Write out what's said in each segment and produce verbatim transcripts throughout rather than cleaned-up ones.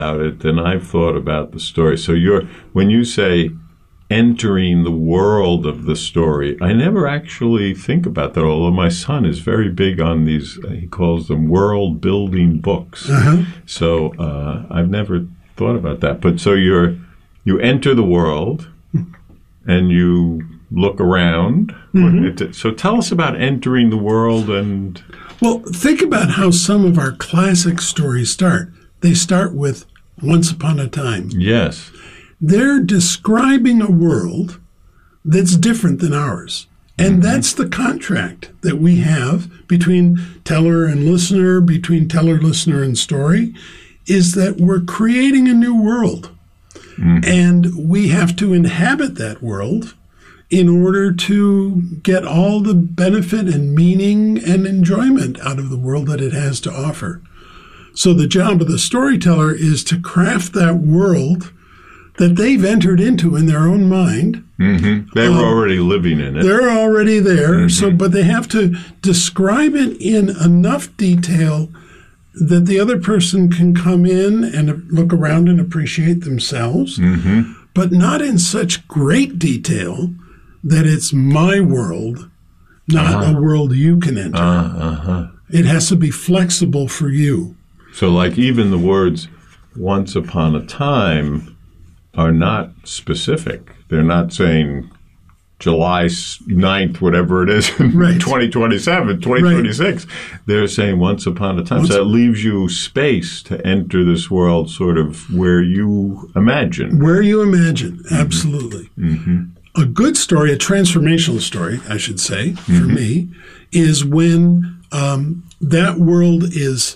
about it than I've thought about the story. So you're when you say entering the world of the story, I never actually think about that, although my son is very big on these, he calls them world-building books. Uh-huh. So uh, I've never thought about that. But so you're you enter the world and you look around. Mm-hmm. So tell us about entering the world and... Well, think about how some of our classic stories start. They start with once upon a time. Yes. They're describing a world that's different than ours. And mm-hmm. that's the contract that we have between teller and listener, between teller, listener, and story, is that we're creating a new world. Mm-hmm. And we have to inhabit that world in order to get all the benefit and meaning and enjoyment out of the world that it has to offer. So the job of the storyteller is to craft that world that they've entered into in their own mind. Mm-hmm. They were um, already living in it. They're already there. Mm-hmm. So, but they have to describe it in enough detail that the other person can come in and look around and appreciate themselves, mm-hmm. but not in such great detail that it's my world, not uh-huh. a world you can enter. Uh-huh. It has to be flexible for you. So like even the words once upon a time are not specific. They're not saying July ninth, whatever it is, right. twenty twenty-seven, twenty twenty-six. Right. They're saying once upon a time. Once, so that leaves you space to enter this world sort of where you imagine. Where you imagine, mm-hmm. absolutely. Mm-hmm. A good story, a transformational story, I should say, for mm-hmm. me, is when um, that world is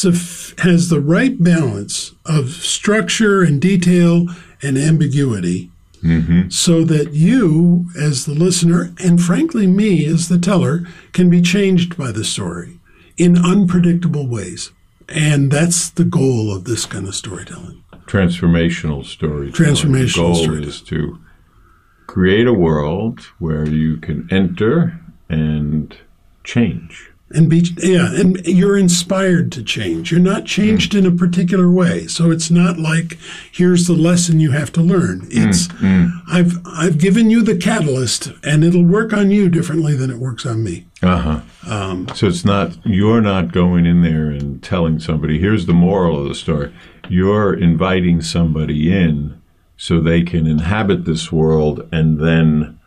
has the right balance of structure and detail and ambiguity, mm-hmm. so that you, as the listener, and frankly me, as the teller, can be changed by the story in unpredictable ways. And that's the goal of this kind of storytelling. Transformational storytelling. Transformational The goal storytelling. is to create a world where you can enter and change. And be yeah, and you're inspired to change. You're not changed mm. in a particular way. So it's not like here's the lesson you have to learn. It's mm. Mm. I've I've given you the catalyst, and it'll work on you differently than it works on me. Uh huh. Um, so it's not you're not going in there and telling somebody here's the moral of the story. You're inviting somebody in so they can inhabit this world and then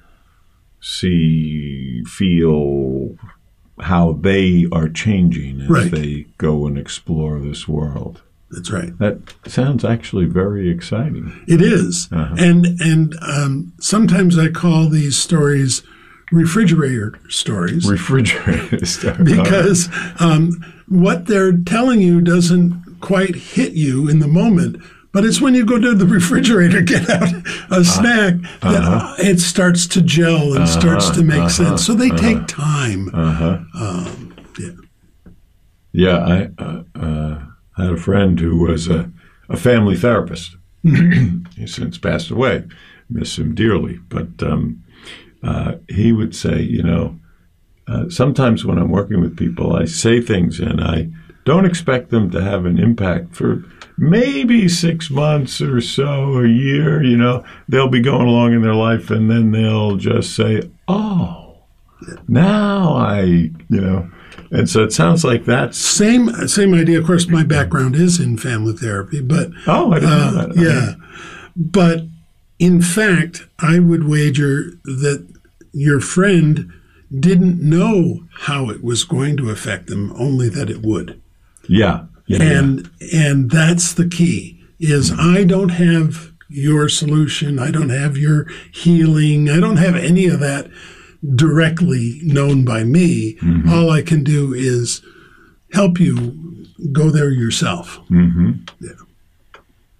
see, feel how they are changing as right. they go and explore this world. That's right. That sounds actually very exciting. It is. Uh-huh. And and um, sometimes I call these stories refrigerator stories. Refrigerator stories. Because um, what they're telling you doesn't quite hit you in the moment, but it's when you go to the refrigerator, get out a uh, snack, that uh-huh. it starts to gel and uh-huh. starts to make uh-huh. sense. So they uh-huh. take time. Uh-huh. Um, yeah. Yeah, I uh, uh, had a friend who was a, a family therapist. He's since passed away. Miss him dearly. But um, uh, he would say, you know, uh, sometimes when I'm working with people, I say things and I don't expect them to have an impact for maybe six months or so, a year, you know. They'll be going along in their life and then they'll just say, oh, now I, you know. And so it sounds like that's... Same same idea. Of course, my background is in family therapy, but... Oh, I didn't uh, know that. Yeah. But in fact, I would wager that your friend didn't know how it was going to affect them, only that it would. Yeah. yeah and yeah. and that's the key, is I don't have your solution. I don't have your healing. I don't have any of that directly known by me. Mm-hmm. All I can do is help you go there yourself. Mm-hmm. Yeah.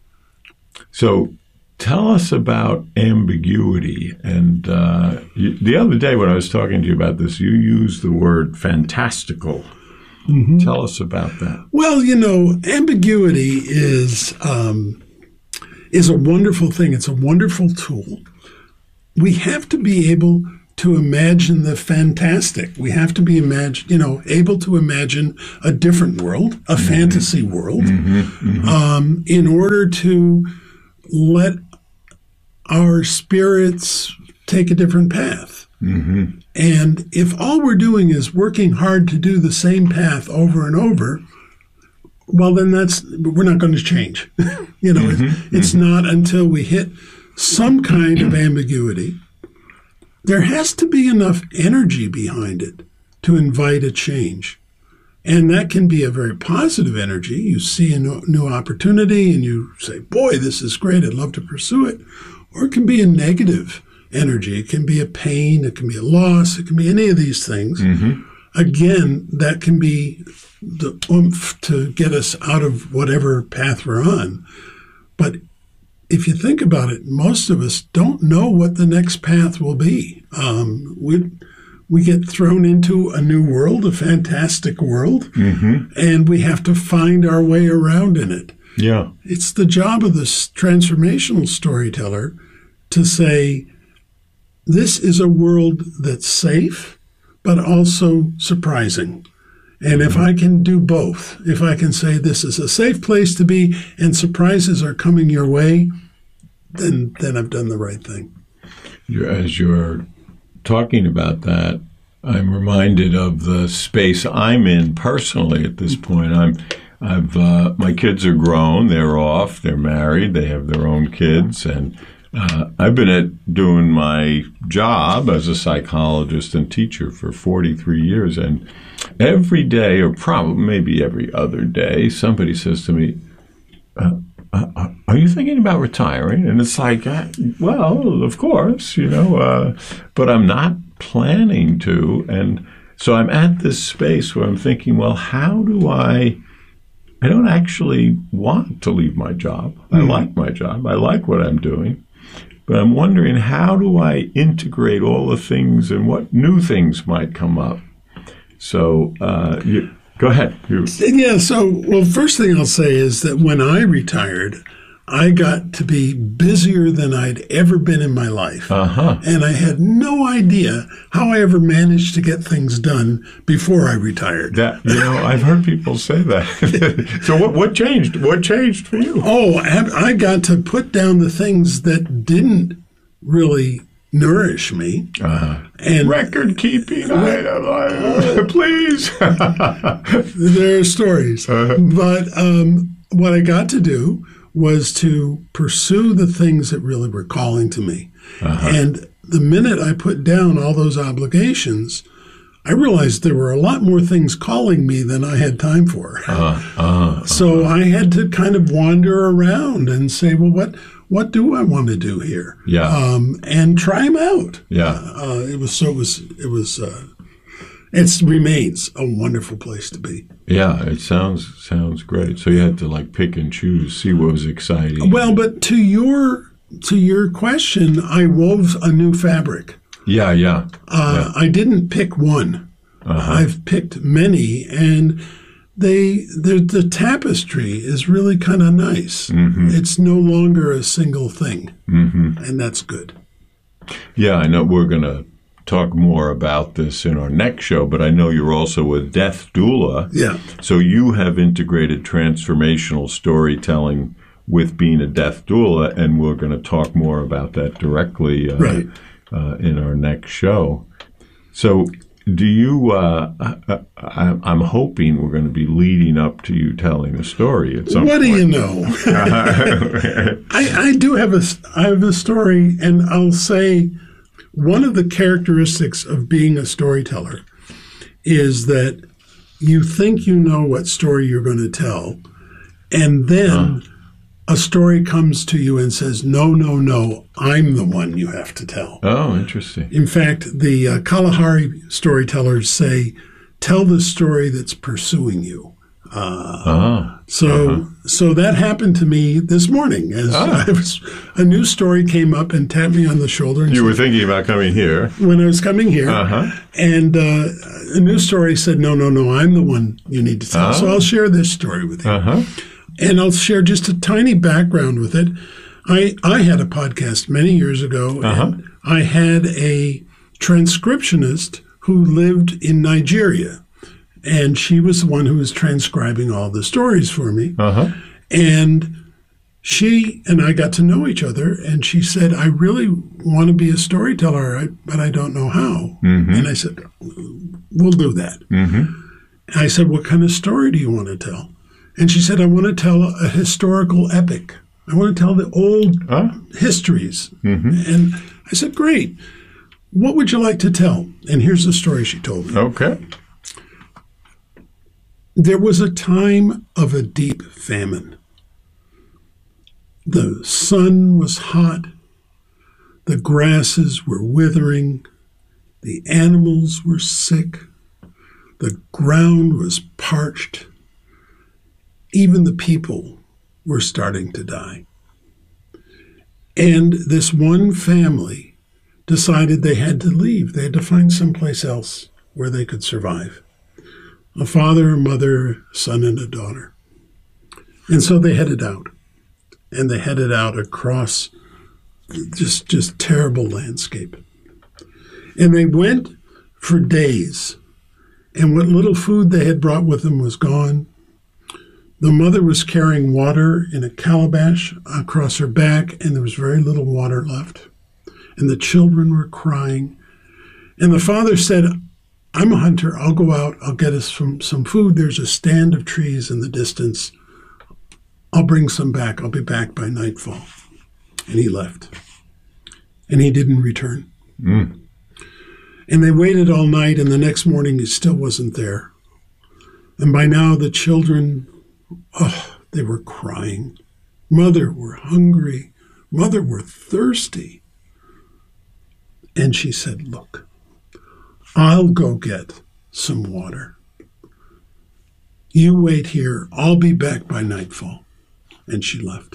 So tell us about ambiguity. And uh, you, the other day when I was talking to you about this, you used the word fantastical. Mm-hmm. Tell us about that. Well, you know, ambiguity is um, is a wonderful thing. It's a wonderful tool. We have to be able to imagine the fantastic. We have to be imagine, you know, able to imagine a different world, a mm-hmm. fantasy world, mm-hmm. Mm-hmm. Um, in order to let our spirits take a different path. Mm-hmm. And if all we're doing is working hard to do the same path over and over, well, then that's we're not going to change. you know, mm-hmm. it's, it's mm-hmm. not until we hit some kind of ambiguity. There has to be enough energy behind it to invite a change. And that can be a very positive energy. You see a new opportunity and you say, boy, this is great. I'd love to pursue it. Or it can be a negative energy. It can be a pain. It can be a loss. It can be any of these things. Mm-hmm. Again, that can be the oomph to get us out of whatever path we're on. But if you think about it, most of us don't know what the next path will be. Um, we we get thrown into a new world, a fantastic world, mm-hmm. and we have to find our way around in it. Yeah, it's the job of the transformational storyteller to say, this is a world that's safe, but also surprising. And if I can do both, if I can say this is a safe place to be and surprises are coming your way, then then I've done the right thing. As you're talking about that, I'm reminded of the space I'm in personally at this point. I'm, I've uh, my kids are grown, they're off, they're married, they have their own kids, and uh, I've been at doing my job as a psychologist and teacher for forty-three years, and every day, or probably maybe every other day, somebody says to me, uh, uh, are you thinking about retiring? And it's like, uh, well, of course, you know, uh, but I'm not planning to. And so I'm at this space where I'm thinking, well, how do I, I don't actually want to leave my job. Mm-hmm. I like my job. I like what I'm doing. But I'm wondering, how do I integrate all the things and what new things might come up? So uh, you, go ahead. You. Yeah, so, well, first thing I'll say is that when I retired, I got to be busier than I'd ever been in my life. Uh-huh. And I had no idea how I ever managed to get things done before I retired. That, you know, I've heard people say that. So what, what changed? What changed for you? Oh, I got to put down the things that didn't really nourish me. Uh-huh. And record keeping, I, I, please. There are stories. Uh-huh. But um, what I got to do was to pursue the things that really were calling to me. Uh-huh. And the minute I put down all those obligations, I realized there were a lot more things calling me than I had time for. Uh-huh. Uh-huh. So I had to kind of wander around and say, well, what what do I want to do here? Yeah. Um, and try them out. Yeah. Uh, it was so it was it was uh, it remains a wonderful place to be. Yeah, it sounds sounds great. So you had to like pick and choose, see what was exciting. Well, but to your to your question, I wove a new fabric. Yeah, yeah. Uh, yeah. I didn't pick one. Uh-huh. I've picked many, and they the tapestry is really kind of nice. Mm-hmm. It's no longer a single thing, mm-hmm. and that's good. Yeah, I know we're going to talk more about this in our next show, but I know you're also a death doula. Yeah. So you have integrated transformational storytelling with being a death doula, and we're going to talk more about that directly uh, right. uh, in our next show. So do you, uh, I, I, I'm hoping we're going to be leading up to you telling a story at some what point. What do you know? I, I do have a, I have a story, and I'll say one of the characteristics of being a storyteller is that you think you know what story you're going to tell, and then huh. a story comes to you and says, no, no, no, I'm the one you have to tell. Oh, interesting. In fact, the uh, Kalahari storytellers say, tell the story that's pursuing you. Uh, uh-huh. So uh-huh. so that happened to me this morning. As ah. I was, a new story came up and tapped me on the shoulder. And you said, were thinking about coming here. When I was coming here. Uh-huh. And uh, a new story said, no, no, no, I'm the one you need to tell. Uh-huh. So I'll share this story with you. Uh-huh. And I'll share just a tiny background with it. I, I had a podcast many years ago, uh-huh. and I had a transcriptionist who lived in Nigeria. And she was the one who was transcribing all the stories for me. Uh-huh. And she and I got to know each other, and she said, I really want to be a storyteller, but I don't know how. Mm-hmm. And I said, we'll do that. Mm-hmm. I said, what kind of story do you want to tell? And she said, I want to tell a historical epic. I want to tell the old huh? histories. Mm-hmm. And I said, great. What would you like to tell? And here's the story she told me. Okay. There was a time of a deep famine. The sun was hot. The grasses were withering. The animals were sick. The ground was parched. Even the people were starting to die. And this one family decided they had to leave. They had to find someplace else where they could survive. A father, a mother, a son, and a daughter. And so they headed out. And they headed out across just, just terrible landscape. And they went for days. And what little food they had brought with them was gone. The mother was carrying water in a calabash across her back, and there was very little water left. And the children were crying. And the father said, I'm a hunter. I'll go out. I'll get us some, some food. There's a stand of trees in the distance. I'll bring some back. I'll be back by nightfall. And he left. And he didn't return. Mm. And they waited all night, and the next morning he still wasn't there. And by now the children, oh, they were crying. Mother, we're hungry. Mother, we're thirsty. And she said, look, I'll go get some water. You wait here. I'll be back by nightfall. And she left.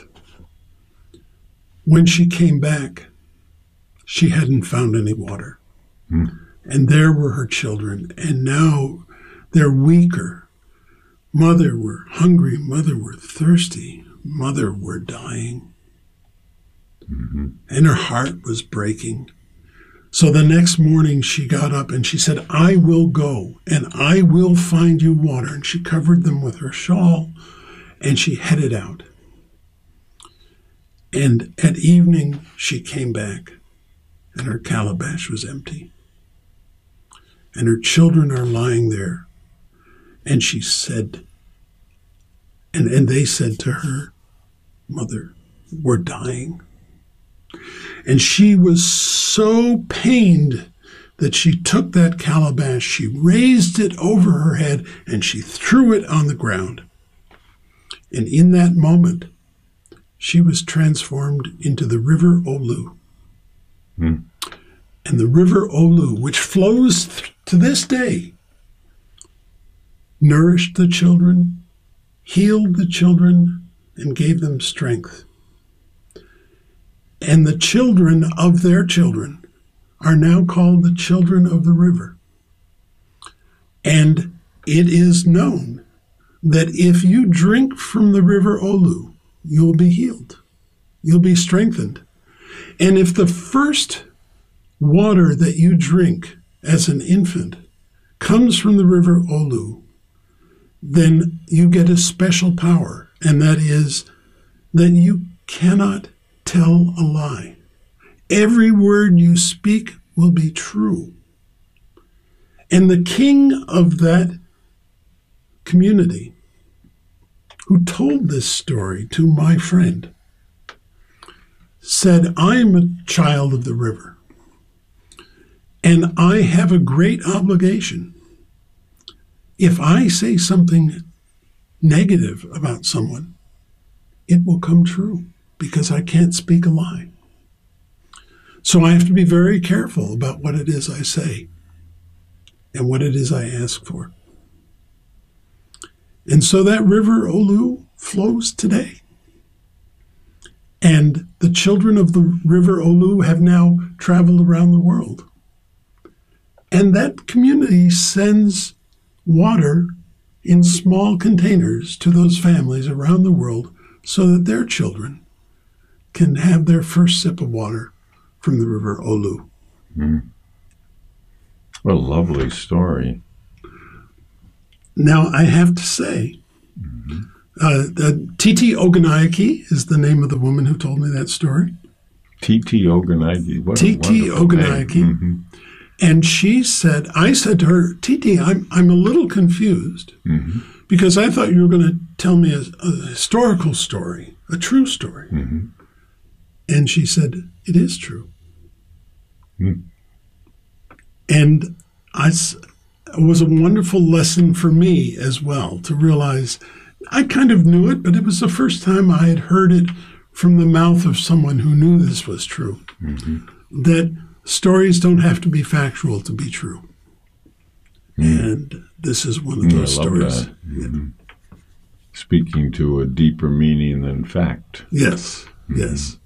When she came back, she hadn't found any water. Mm. And there were her children. And now they're weaker. Mother, we're hungry. Mother, we're thirsty. Mother, we're dying. Mm-hmm. And her heart was breaking. So the next morning she got up and she said, I will go and I will find you water. And she covered them with her shawl and she headed out. And at evening she came back and her calabash was empty. And her children are lying there. And she said, and, and they said to her, Mother, we're dying. And she was so pained that she took that calabash, she raised it over her head, and she threw it on the ground. And in that moment, she was transformed into the river Olu. Mm. And the river Olu, which flows th- to this day, nourished the children, healed the children, and gave them strength. And the children of their children are now called the children of the river. And it is known that if you drink from the river Olu, you'll be healed. You'll be strengthened. And if the first water that you drink as an infant comes from the river Olu, then you get a special power, and that is that you cannot tell a lie. Every word you speak will be true. And the king of that community, who told this story to my friend, said, I'm a child of the river, and I have a great obligation. If I say something negative about someone, it will come true, because I can't speak a lie. So I have to be very careful about what it is I say and what it is I ask for. And so that river Olu flows today. And the children of the river Olu have now traveled around the world. And that community sends water in small containers to those families around the world so that their children can have their first sip of water from the river Olu. Mm. What a lovely story. Now, I have to say, mm-hmm. uh, T T Ogunnaike is the name of the woman who told me that story. T T Ogunnaike. T T Ogunnaike. Mm-hmm. And she said, I said to her, T T, I'm, I'm a little confused mm-hmm. because I thought you were going to tell me a, a historical story, a true story. Mm-hmm. And she said, it is true. Mm. And I, it was a wonderful lesson for me as well to realize I kind of knew it, but it was the first time I had heard it from the mouth of someone who knew this was true. Mm-hmm. That stories don't have to be factual to be true. Mm. And this is one of those I love stories. That. Mm-hmm. Speaking to a deeper meaning than fact. Yes, mm-hmm. yes.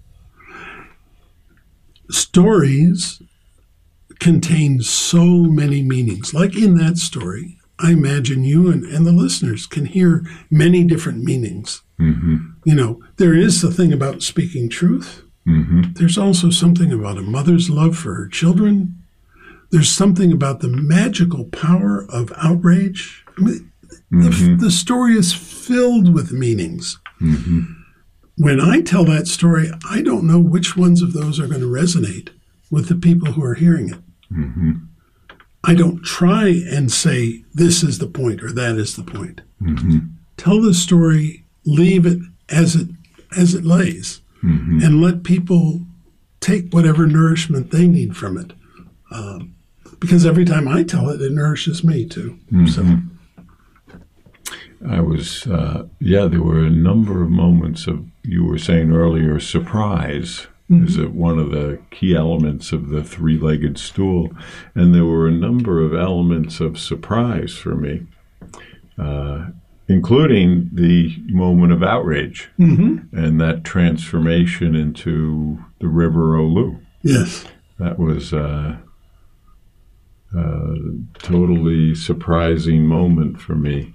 Stories contain so many meanings. Like in that story, I imagine you and, and the listeners can hear many different meanings. Mm-hmm. You know, there is the thing about speaking truth. Mm-hmm. There's also something about a mother's love for her children. There's something about the magical power of outrage. I mean, mm-hmm. the, the story is filled with meanings. Mm-hmm. When I tell that story, I don't know which ones of those are going to resonate with the people who are hearing it. Mm-hmm. I don't try and say, this is the point or that is the point. Mm-hmm. Tell the story, leave it as it as it lays, mm-hmm. and let people take whatever nourishment they need from it. Um, because every time I tell it, it nourishes me too. Mm-hmm. So. I was, uh, yeah, there were a number of moments of, you were saying earlier, surprise mm-hmm. is one of the key elements of the three-legged stool. And there were a number of elements of surprise for me, uh, including the moment of outrage mm-hmm. and that transformation into the River Olu. Yes. That was a uh, uh, totally surprising moment for me.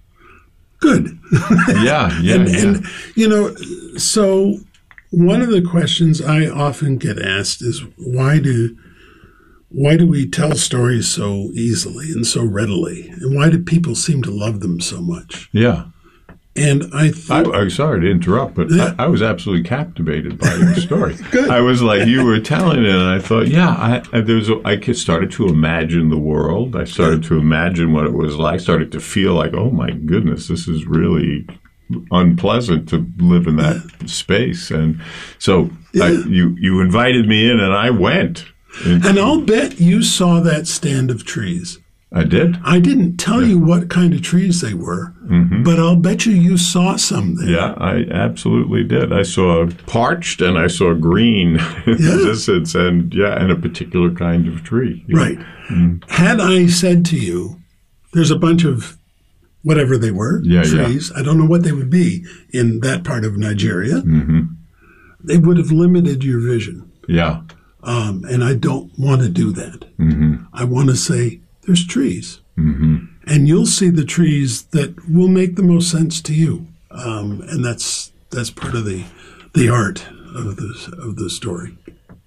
Good. Yeah, yeah, and, yeah. And, you know, so one of the questions I often get asked is why do why do we tell stories so easily and so readily? And why do people seem to love them so much? Yeah. And I think, I, I'm sorry to interrupt, but yeah. I, I was absolutely captivated by your story. Good. I was like, you were telling it, and I thought, yeah, I, I, there was a, I started to imagine the world. I started yeah. to imagine what it was like. I started to feel like, oh, my goodness, this is really unpleasant to live in that yeah. space. And so yeah. I, you, you invited me in, and I went. And I'll bet you saw that stand of trees. I did. I didn't tell yeah. you what kind of trees they were, mm-hmm. but I'll bet you you saw some there. Yeah, I absolutely did. I saw parched and I saw green in yeah. the distance, and yeah, and a particular kind of tree. Yeah. Right. Mm-hmm. Had I said to you, there's a bunch of whatever they were, yeah, trees, yeah. I don't know what they would be in that part of Nigeria, mm-hmm. they would have limited your vision. Yeah. Um, and I don't want to do that. Mm-hmm. I want to say, there's trees. Mm-hmm. And you'll see the trees that will make the most sense to you. Um, and that's that's part of the the art of the, of the story.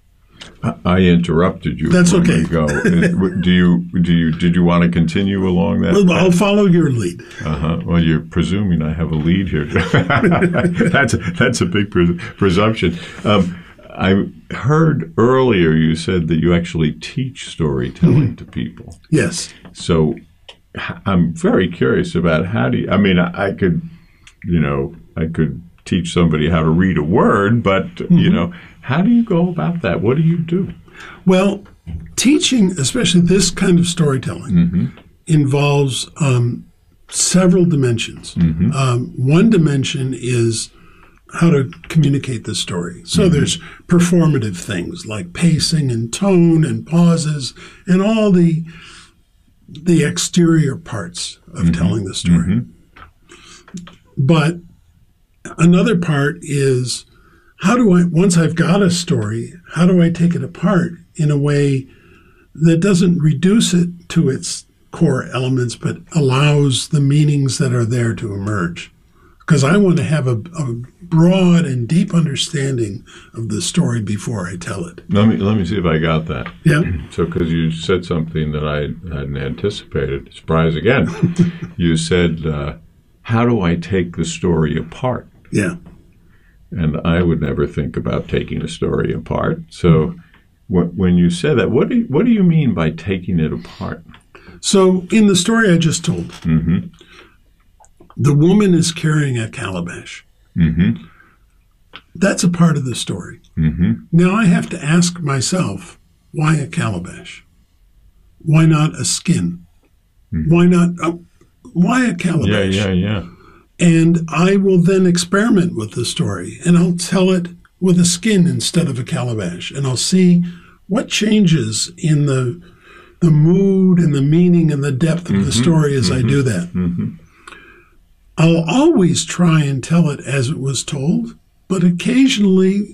I, I interrupted you. That's okay. Go. do you do you did you want to continue along that? Well, I'll follow your lead. Uh-huh. Well, you're presuming I have a lead here. that's a, that's a big pres- presumption. Um, I heard earlier you said that you actually teach storytelling mm-hmm. to people. Yes. So I'm very curious about how do you, I mean, I, I could, you know, I could teach somebody how to read a word, but, mm-hmm. you know, how do you go about that? What do you do? Well, teaching, especially this kind of storytelling, mm-hmm. involves um, several dimensions. Mm-hmm. Um, one dimension is how to communicate the story. So mm-hmm. there's performative things like pacing and tone and pauses and all the the exterior parts of mm-hmm. telling the story. Mm-hmm. But another part is how do I, once I've got a story, how do I take it apart in a way that doesn't reduce it to its core elements, but allows the meanings that are there to emerge? because I want to have a, a broad and deep understanding of the story before I tell it. Let me let me see if I got that. Yeah. So, because you said something that I hadn't anticipated. Surprise again. You said, uh, "How do I take the story apart?" Yeah. And I would never think about taking a story apart. So, wh- when you said that, what do you, what do you mean by taking it apart? So, in the story I just told, Mm-hmm. the woman is carrying a calabash. Mm-hmm. That's a part of the story. Mm-hmm. Now I have to ask myself, why a calabash? Why not a skin? Mm-hmm. Why not, uh, why a Yeah, calabash? yeah, yeah. And I will then experiment with the story, and I'll tell it with a skin instead of a calabash, and I'll see what changes in the the mood and the meaning and the depth of Mm-hmm. the story as Mm-hmm. I do that. Mm-hmm. I'll always try and tell it as it was told, but occasionally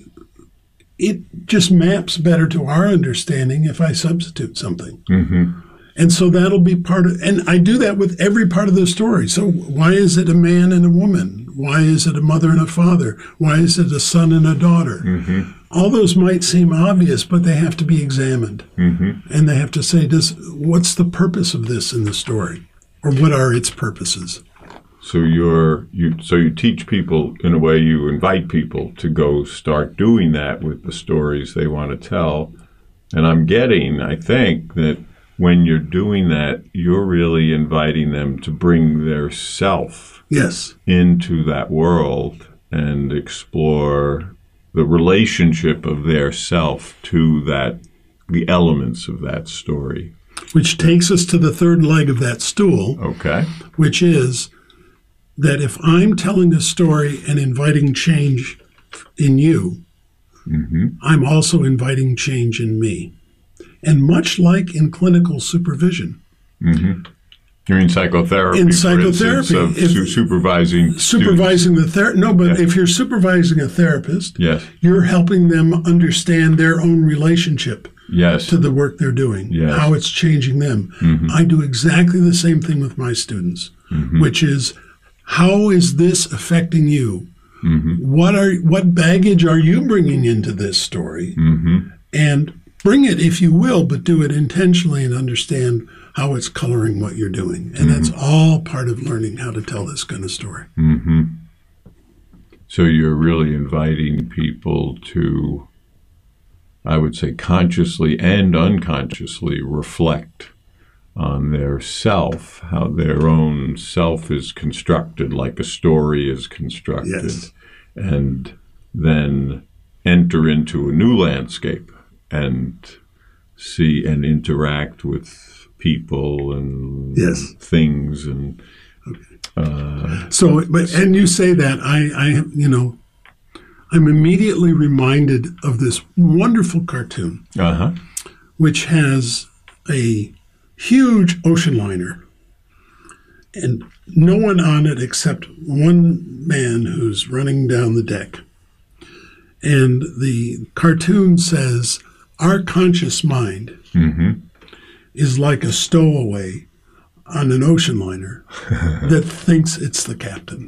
it just maps better to our understanding if I substitute something. Mm-hmm. And so that'll be part of, and I do that with every part of the story. So why is it a man and a woman? Why is it a mother and a father? Why is it a son and a daughter? Mm-hmm. All those might seem obvious, but they have to be examined. Mm-hmm. And they have to say, does what's the purpose of this in the story? Or what are its purposes? So you're you so you teach people, in a way, you invite people to go start doing that with the stories they want to tell. And I'm getting, I think, that when you're doing that, you're really inviting them to bring their self Yes. into that world and explore the relationship of their self to that, the elements of that story. Which takes us to the third leg of that stool, Okay. which is that if I'm telling a story and inviting change in you, Mm-hmm. I'm also inviting change in me. And much like in clinical supervision, Mm-hmm. You're in psychotherapy, In for psychotherapy, instance, of if- su- supervising supervising the therapist, no, but Yeah. if you're supervising a therapist, Yes, you're helping them understand their own relationship yes. to the work they're doing, Yes. how it's changing them. Mhm. I do exactly the same thing with my students, Mhm. which is, how is this affecting you? Mhm. What are what baggage are you bringing into this story? Mhm. And bring it if you will, but do it intentionally and understand how it's coloring what you're doing. And that's all part of learning how to tell this kind of story. Mhm. So you're really inviting people to, I would say, consciously and unconsciously reflect on their self, how their own self is constructed, like a story is constructed, Yes. and then enter into a new landscape and see and interact with people and Yes. things and uh, So, but and you say that I, I, you know, I'm immediately reminded of this wonderful cartoon, uh-huh. which has a huge ocean liner, and no one on it except one man who's running down the deck. And the cartoon says, "Our conscious mind Mm-hmm. is like a stowaway on an ocean liner that thinks it's the captain."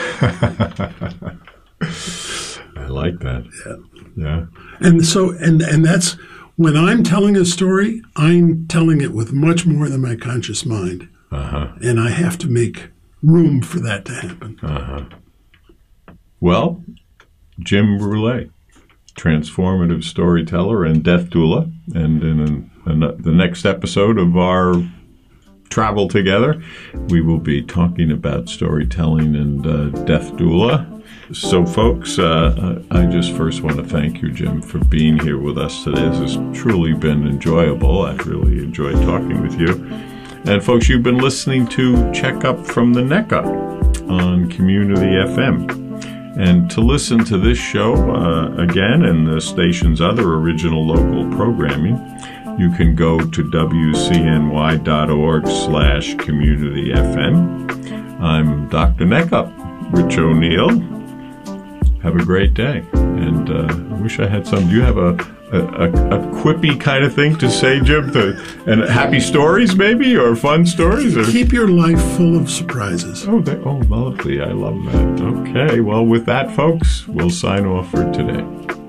I like that. Yeah. Yeah. And so, and and that's when I'm telling a story, I'm telling it with much more than my conscious mind, Uh-huh. and I have to make room for that to happen. Uh-huh. Well, Jim Brule, transformative storyteller and death doula, and in an, an, the next episode of our travel together, we will be talking about storytelling and uh, death doula. So, folks, uh, I just first want to thank you, Jim, for being here with us today. This has truly been enjoyable. I've really enjoyed talking with you. And, folks, you've been listening to Check Up from the Neck Up on Community F M. And to listen to this show uh, again and the station's other original local programming, you can go to W C N Y dot org slash community F M. I'm Doctor Neckup, Rich O'Neill. Have a great day. And uh, I wish I had some. Do you have a, a, a, a quippy kind of thing to say, Jim? To, and happy stories, maybe, or fun stories? Or? Keep your life full of surprises. Oh, they, oh, lovely. I love that. Okay, well, with that, folks, we'll sign off for today.